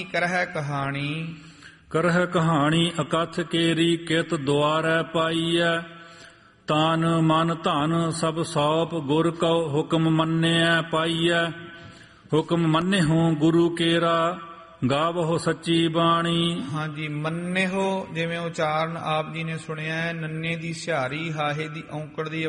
ਕਰਹਿ ਕਹਾਣੀ ਕਰਹਿ ਕਹਾਣੀ ਅਕਥ ਕੇਰੀ ਕਿਤ ਦੁਆਰੈ ਪਾਈਐ। ਤਾਨ ਮਨ ਧਨ ਸਭ ਸੌਪ ਗੁਰ ਕਉ ਹੁਕਮ ਮੰਨਿਐ ਪਾਈਐ। ਹੁਕਮ ਮੰਨਿਹੁ ਗੁਰੂ ਕੇਰਾ ਗਾਵਹੁ ਸੱਚੀ ਬਾਣੀ। ਹਾਂਜੀ, ਮੰਨਿਹੁ ਜਿਵੇਂ ਉਚਾਰਨ ਆਪ ਜੀ ਨੇ ਸੁਣਿਆ ਹੈ, ਨੰਨੇ ਦੀ ਸਿਹਾਰੀ ਹਾਹੇ ਦੀ ਔਂਕੜ ਦੀ